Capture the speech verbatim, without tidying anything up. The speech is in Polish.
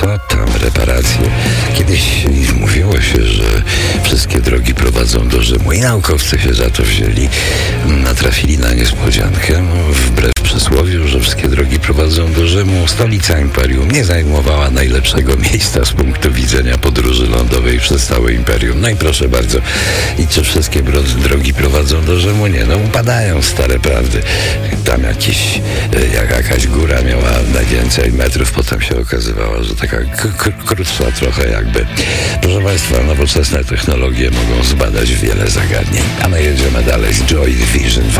Co tam reparacje? Kiedyś mówiło się, że wszystkie drogi prowadzą do Rzymu i naukowcy się za to wzięli. Natrafili na niespodziankę. No, wbrew przysłowiu, że wszystkie drogi prowadzą do Rzymu, stolica imperium nie zajmowała najlepszego miejsca z punktu widzenia podróży lądowej przez całe imperium. No i proszę bardzo, i czy wszystkie drogi prowadzą do Rzymu? Nie, no upadają stare prawdy. Tam jakiś, jak jakaś góra miała najwięcej metrów, potem się okazywało, że taka k- krótsza trochę jakby. Proszę Państwa, nowoczesne technologie mogą zbadać wiele zagadnień, a my jedziemy dalej z Joy Division.